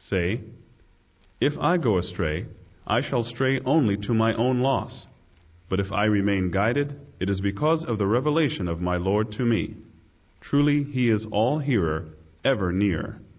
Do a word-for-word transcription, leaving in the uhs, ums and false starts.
Say, if I go astray, I shall stray only to my own loss. But if I remain guided, it is because of the revelation of my Lord to me. Truly, He is all-hearer, ever near.